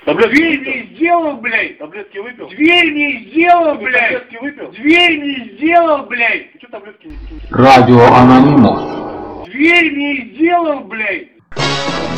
Дверь не сделал, блядь! Таблетки выпил? Дверь не сделал, блядь! Таблетки выпил? Дверь не сделал, блядь! Ты что таблетки не... Радио Анонимус. Дверь не сделал, блядь!